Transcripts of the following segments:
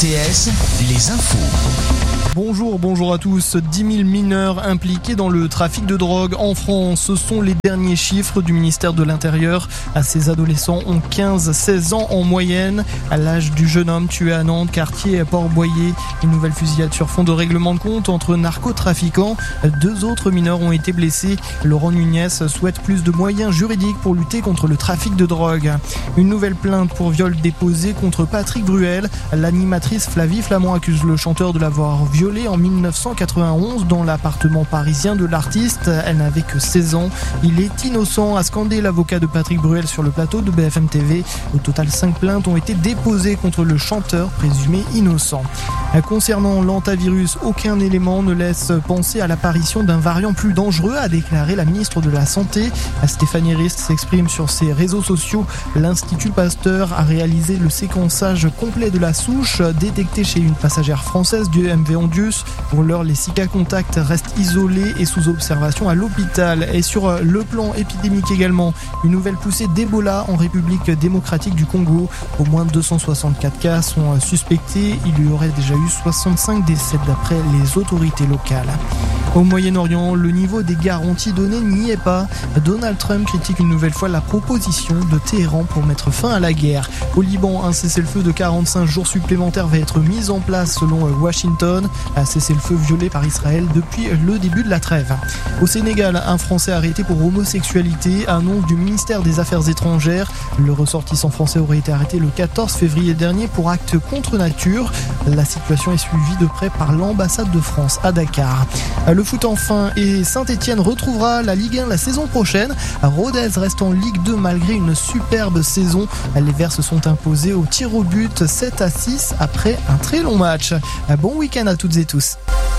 RTS, les infos. Bonjour à tous. 10 000 mineurs impliqués dans le trafic de drogue en France. Ce sont les derniers chiffres du ministère de l'Intérieur. Ces adolescents ont 15-16 ans en moyenne. À l'âge du jeune homme tué à Nantes, quartier Port-Boyer. Une nouvelle fusillade sur fond de règlement de compte entre narcotrafiquants. 2 autres mineurs ont été blessés. Laurent Nunez souhaite plus de moyens juridiques pour lutter contre le trafic de drogue. Une nouvelle plainte pour viol déposée contre Patrick Bruel. L'animatrice Flavie Flament accuse le chanteur de l'avoir violé en 1991 dans l'appartement parisien de l'artiste. Elle n'avait que 16 ans. Il est innocent, a scandé l'avocat de Patrick Bruel sur le plateau de BFM TV. Au total, 5 plaintes ont été déposées contre le chanteur présumé innocent. Concernant l'hantavirus, aucun élément ne laisse penser à l'apparition d'un variant plus dangereux, a déclaré la ministre de la Santé. Stéphanie Rist s'exprime sur ses réseaux sociaux. L'Institut Pasteur a réalisé le séquençage complet de la souche détectée chez une passagère française du MV Ondius. Pour l'heure, les 6 cas contacts restent isolés et sous observation à l'hôpital. Et sur le plan épidémique également, une nouvelle poussée d'Ebola en République démocratique du Congo. Au moins 264 cas sont suspectés. Il y aurait déjà eu 65 décès d'après les autorités locales. Au Moyen-Orient, le niveau des garanties données n'y est pas. Donald Trump critique une nouvelle fois la proposition de Téhéran pour mettre fin à la guerre. Au Liban, un cessez-le-feu de 45 jours supplémentaires va être mis en place selon Washington. Un cessez-le-feu violé par Israël depuis le début de la trêve. Au Sénégal, un Français arrêté pour homosexualité, annonce du ministère des Affaires étrangères. Le ressortissant français aurait été arrêté le 14 février dernier pour acte contre nature. La situation est suivie de près par l'ambassade de France à Dakar. Le foot enfin, et Saint-Etienne retrouvera la Ligue 1 la saison prochaine. Rodez reste en Ligue 2 malgré une superbe saison. Les Verts se sont imposés au tir au but 7-6 après un très long match. Bon week-end à toutes et tous.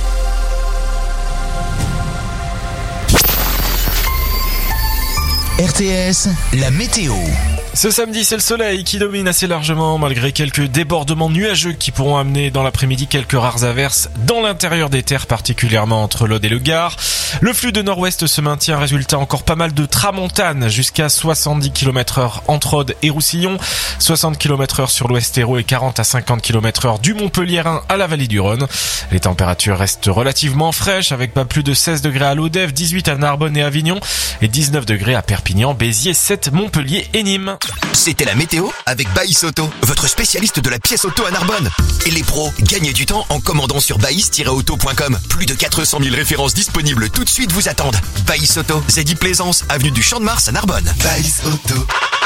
RTS, la météo. Ce samedi, c'est le soleil qui domine assez largement malgré quelques débordements nuageux qui pourront amener dans l'après-midi quelques rares averses dans l'intérieur des terres, particulièrement entre l'Aude et le Gard. Le flux de nord-ouest se maintient, résultat encore pas mal de tramontane jusqu'à 70 km/h entre Aude et Roussillon, 60 km/h sur l'ouest Hérault et 40 à 50 km/h du Montpelliérain à la vallée du Rhône. Les températures restent relativement fraîches avec pas plus de 16 degrés à Lodève, 18 à Narbonne et Avignon et 19 degrés à Perpignan, Béziers, 7, Montpellier et Nîmes. C'était la météo avec Baïs Auto, votre spécialiste de la pièce auto à Narbonne. Et les pros, gagnez du temps en commandant sur baïs-auto.com. Plus de 400 000 références disponibles tout de suite vous attendent. Baïs Auto, Zeddy Plaisance, avenue du Champ de Mars à Narbonne. Baïs Auto.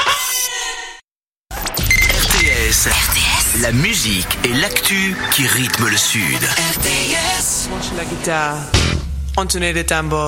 RTS, la musique et l'actu qui rythment le Sud. RTS. Branche la guitare, entonner les tambours.